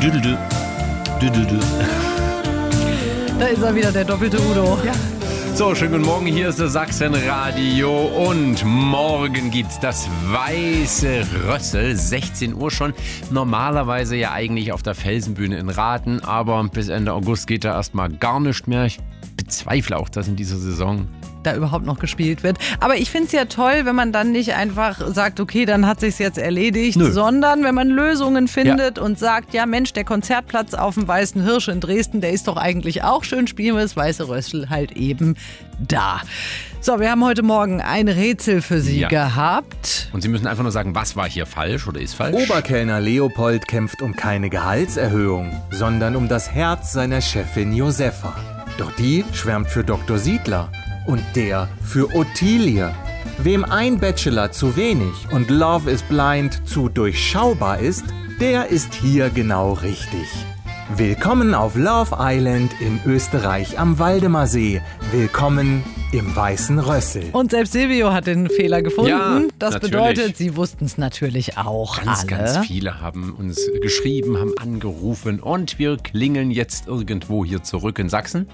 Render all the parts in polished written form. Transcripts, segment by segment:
Düdeldü. Düdeldü. Da ist er wieder, der doppelte Udo. Ja. So, schönen guten Morgen, hier ist das Sachsenradio und morgen gibt's das Weiße Rössel, 16 Uhr schon. Normalerweise ja eigentlich auf der Felsenbühne in Rathen, aber bis Ende August geht da erstmal gar nicht mehr. Ich bezweifle auch, dass in dieser Saison da überhaupt noch gespielt wird. Aber ich finde es ja toll, wenn man dann nicht einfach sagt, okay, dann hat sich's jetzt erledigt, sondern wenn man Lösungen findet und sagt, ja Mensch, der Konzertplatz auf dem Weißen Hirsch in Dresden, der ist doch eigentlich auch schön, spielen wir das Weiße Rössel halt eben da. So, wir haben heute Morgen ein Rätsel für Sie gehabt. Und Sie müssen einfach nur sagen, was war hier falsch oder ist falsch? Oberkellner Leopold kämpft um keine Gehaltserhöhung, sondern um das Herz seiner Chefin Josefa. Doch die schwärmt für Dr. Siedler. Und der für Ottilie. Wem ein Bachelor zu wenig und Love is Blind zu durchschaubar ist, der ist hier genau richtig. Willkommen auf Love Island in Österreich am Waldemarsee. Willkommen im Weißen Rössel. Und selbst Silvio hat den Fehler gefunden. Ja, das natürlich. Bedeutet, Sie wussten es natürlich auch alle. Ganz viele haben uns geschrieben, haben angerufen und wir klingeln jetzt irgendwo hier zurück in Sachsen.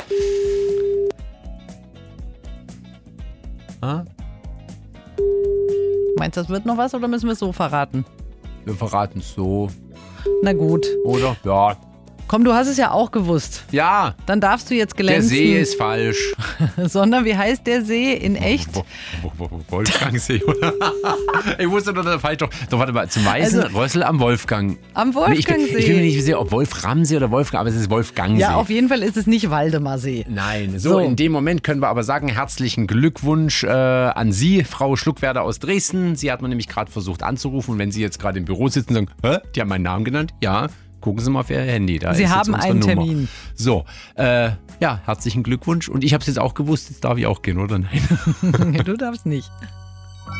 Meinst du, das wird noch was oder müssen wir es so verraten? Wir verraten es so. Na gut. Oder? Ja. Komm, du hast es ja auch gewusst. Ja. Dann darfst du jetzt glänzen. Der See ist falsch. Sondern wie heißt der See in echt? Wolfgangsee, oder? Ich wusste doch, falsch doch. Doch, warte mal, zum Weißen Rössel am Wolfgang. Am Wolfgangsee. Ich bin mir nicht sicher, ob Wolframsee oder Wolfgang, aber es ist Wolfgangsee. Ja, auf jeden Fall ist es nicht Waldemarsee. Nein, so in dem Moment können wir aber sagen, herzlichen Glückwunsch an Sie, Frau Schluckwerder aus Dresden. Sie hat man nämlich gerade versucht anzurufen und wenn Sie jetzt gerade im Büro sitzen und sagen, die haben meinen Namen genannt? Ja. Gucken Sie mal auf Ihr Handy. Da Sie ist haben jetzt einen Nummer. Termin. So, herzlichen Glückwunsch. Und ich habe es jetzt auch gewusst, jetzt darf ich auch gehen, oder nein? Du darfst nicht.